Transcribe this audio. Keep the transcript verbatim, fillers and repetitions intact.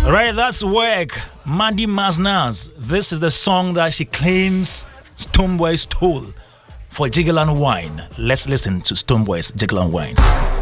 Right, that's work. Mandy Masnaz. This is the song that she claims Stonebwoy stole for Jiggle and Wine. Let's listen to Stonebwoy's Jiggle and Wine.